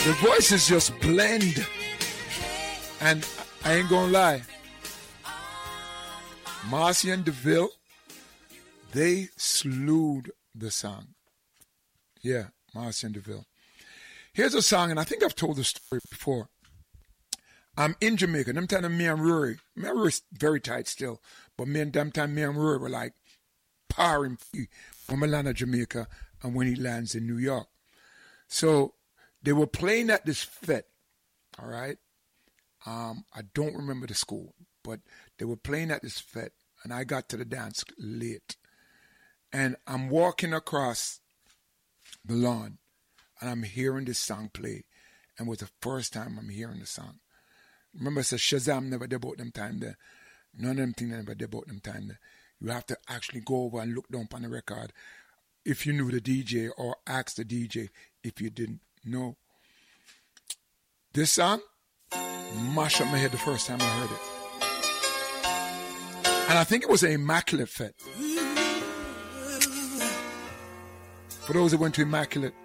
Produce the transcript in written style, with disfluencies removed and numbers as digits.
The voices just blend. And I ain't gonna lie. Marcy and DeVille, they slewed the song. Yeah, Marcy and DeVille. Here's a song, and I think I've told this story before. I'm in Jamaica. Them time me and Rory is very tight still, but me and Rory were like powering from Atlanta, Jamaica, and when he lands in New York. So they were playing at this fete, all right? I don't remember the school, but they were playing at this fete, and I got to the dance late. And I'm walking across the lawn, and I'm hearing this song play, and it was the first time I'm hearing the song. Remember, I said Shazam never did about them time there. None of them things never did about them time there. You have to actually go over and look down on the record if you knew the DJ or ask the DJ if you didn't know. This song mashed up my head the first time I heard it. And I think it was an Immaculate Fete. For those that went to Immaculate,